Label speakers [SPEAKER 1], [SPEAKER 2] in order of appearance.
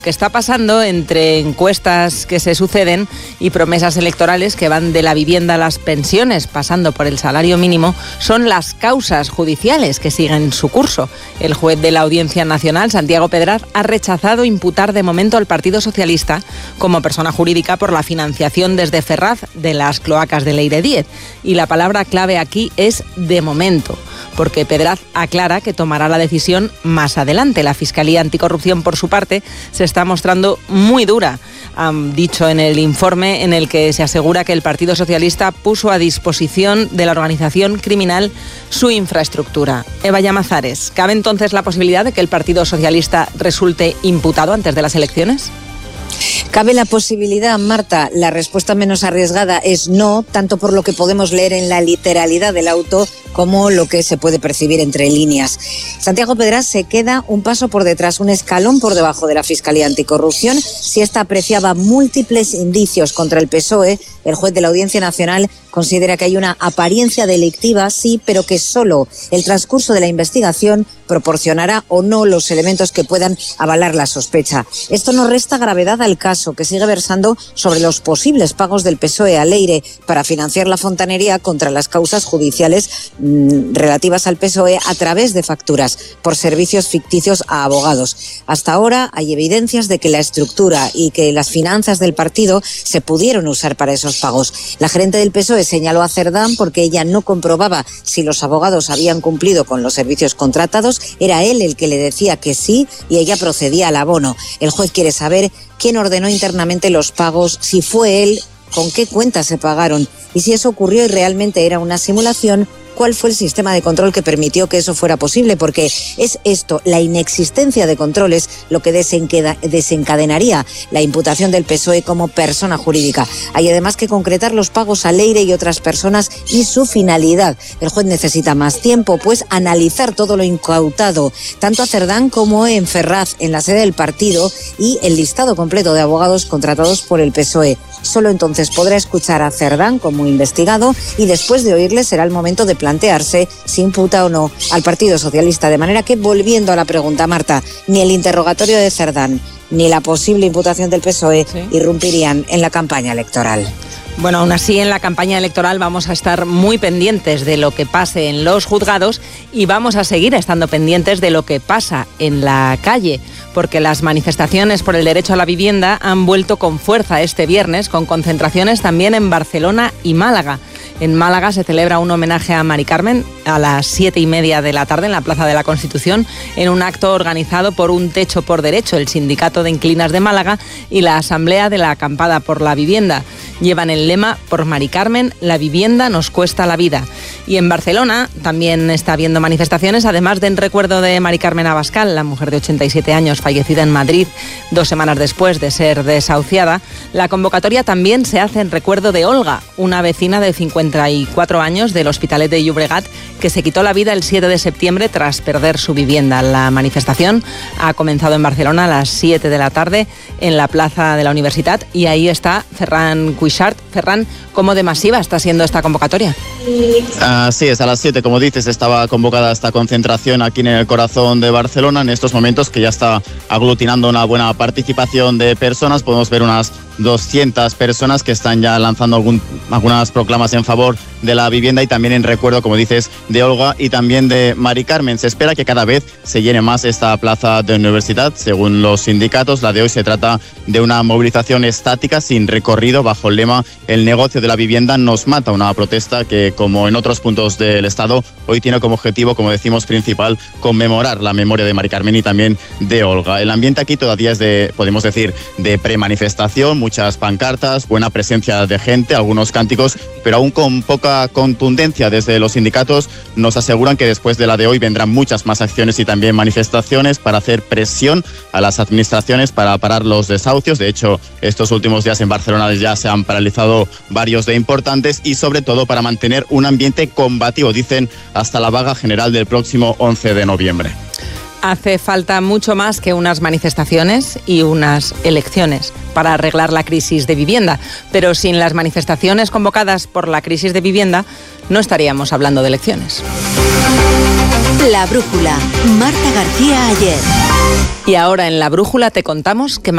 [SPEAKER 1] que está pasando entre encuestas que se suceden y promesas electorales que van de la vivienda a las pensiones, pasando por el salario mínimo, son las causas judiciales que siguen su curso. El juez de la Audiencia Nacional, Santiago Pedraz, ha rechazado imputar de momento al Partido Socialista como persona jurídica por la financiación desde Ferraz de las cloacas de Leire 10. Y la palabra clave aquí es de momento, porque Pedraz aclara que tomará la decisión más adelante. La Fiscalía Anticorrupción, por su parte, se está mostrando muy dura. Han dicho en el informe en el que se asegura que el Partido Socialista puso a disposición de la organización criminal su infraestructura. Eva Llamazares, ¿cabe entonces la posibilidad de que el Partido Socialista resulte imputado antes de las elecciones?
[SPEAKER 2] Cabe la posibilidad, Marta. La respuesta menos arriesgada es no, tanto por lo que podemos leer en la literalidad del auto como lo que se puede percibir entre líneas. Santiago Pedraz se queda un paso por detrás, un escalón por debajo de la Fiscalía Anticorrupción. Si esta apreciaba múltiples indicios contra el PSOE, el juez de la Audiencia Nacional considera que hay una apariencia delictiva, sí, pero que solo el transcurso de la investigación proporcionará o no los elementos que puedan avalar la sospecha. Esto no resta gravedad al caso, que sigue versando sobre los posibles pagos del PSOE a Leire para financiar la fontanería contra las causas judiciales relativas al PSOE a través de facturas por servicios ficticios a abogados. Hasta ahora hay evidencias de que la estructura y que las finanzas del partido se pudieron usar para esos pagos. La gerente del PSOE señaló a Cerdán porque ella no comprobaba si los abogados habían cumplido con los servicios contratados. Era él el que le decía que sí y ella procedía al abono. El juez quiere saber quién ordenó internamente los pagos, si fue él, con qué cuentas se pagaron y si eso ocurrió y realmente era una simulación, cuál fue el sistema de control que permitió que eso fuera posible, porque es esto, la inexistencia de controles, lo que desencadenaría la imputación del PSOE como persona jurídica. Hay además que concretar los pagos a Leire y otras personas y su finalidad. El juez necesita más tiempo, pues analizar todo lo incautado, tanto a Cerdán como en Ferraz, en la sede del partido, y el listado completo de abogados contratados por el PSOE. Solo entonces podrá escuchar a Cerdán como investigado y después de oírle será el momento de plantearse si imputa o no al Partido Socialista. De manera que, volviendo a la pregunta, Marta, ni el interrogatorio de Cerdán ni la posible imputación del PSOE irrumpirían en la campaña electoral.
[SPEAKER 1] Bueno, aún así en la campaña electoral vamos a estar muy pendientes de lo que pase en los juzgados y vamos a seguir estando pendientes de lo que pasa en la calle, porque las manifestaciones por el derecho a la vivienda han vuelto con fuerza este viernes, con concentraciones también en Barcelona y Málaga. En Málaga se celebra un homenaje a Mari Carmen a las 7:30 de la tarde en la Plaza de la Constitución, en un acto organizado por Un Techo por Derecho, el Sindicato de Inquilinas de Málaga y la Asamblea de la Acampada por la Vivienda. Llevan el lema "Por Mari Carmen, la vivienda nos cuesta la vida". Y en Barcelona también está habiendo manifestaciones, además de en recuerdo de Mari Carmen Abascal, la mujer de 87 años fallecida en Madrid 2 semanas después de ser desahuciada. La convocatoria también se hace en recuerdo de Olga, una vecina de 54 años del Hospitalet de Llobregat, que se quitó la vida el 7 de septiembre tras perder su vivienda. La manifestación ha comenzado en Barcelona a las 7 de la tarde en la Plaza de la Universitat y ahí está Ferran Cuixart. Ferran, ¿cómo de masiva está siendo esta convocatoria?
[SPEAKER 3] Así es, a las 7, como dices, estaba convocada esta concentración aquí en el corazón de Barcelona, en estos momentos que ya está aglutinando una buena participación de personas. Podemos ver unas 200 personas que están ya lanzando algunas proclamas en favor de la vivienda y también en recuerdo, como dices, de Olga y también de Mari Carmen. Se espera que cada vez se llene más esta plaza de universidad. Según los sindicatos, la de hoy se trata de una movilización estática sin recorrido bajo el lema "El negocio de la vivienda nos mata", una protesta que, como en otros puntos del Estado, hoy tiene como objetivo, como decimos, principal conmemorar la memoria de Mari Carmen y también de Olga. El ambiente aquí todavía es de, podemos decir, de premanifestación, muchas pancartas, buena presencia de gente, algunos cánticos, pero aún con poca contundencia. Desde los sindicatos nos aseguran que después de la de hoy vendrán muchas más acciones y también manifestaciones para hacer presión a las administraciones para parar los desahucios. De hecho, estos últimos días en Barcelona ya se han paralizado varios de importantes y sobre todo para mantener un ambiente combativo, dicen, hasta la vaga general del próximo 11 de noviembre.
[SPEAKER 1] Hace falta mucho más que unas manifestaciones y unas elecciones para arreglar la crisis de vivienda. Pero sin las manifestaciones convocadas por la crisis de vivienda, no estaríamos hablando de elecciones.
[SPEAKER 4] La Brújula, Marta García Ayer.
[SPEAKER 1] Y ahora en La Brújula te contamos que